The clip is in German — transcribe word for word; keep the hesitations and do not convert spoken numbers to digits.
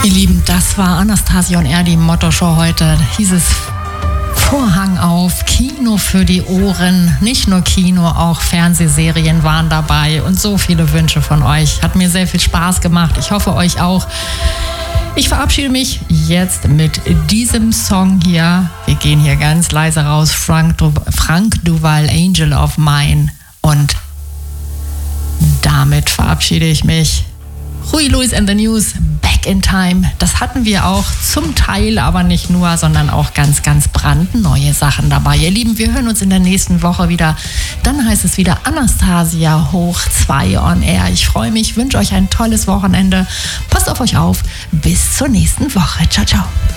Ihr Lieben, das war Anastasia on Air, die Motto-Show heute. Hieß es Vorhang auf, Kino für die Ohren. Nicht nur Kino, auch Fernsehserien waren dabei und so viele Wünsche von euch. Hat mir sehr viel Spaß gemacht. Ich hoffe, euch auch. Ich verabschiede mich jetzt mit diesem Song hier. Wir gehen hier ganz leise raus. Frank, du- Frank Duval, Angel of Mine. Und damit verabschiede ich mich. Huey Lewis and the News, Back in Time. Das hatten wir auch zum Teil, aber nicht nur, sondern auch ganz, ganz brandneue Sachen dabei. Ihr Lieben, wir hören uns in der nächsten Woche wieder. Dann heißt es wieder Anastasia hoch zwei on Air. Ich freue mich, wünsche euch ein tolles Wochenende. Passt auf euch auf. Bis zur nächsten Woche. Ciao, ciao.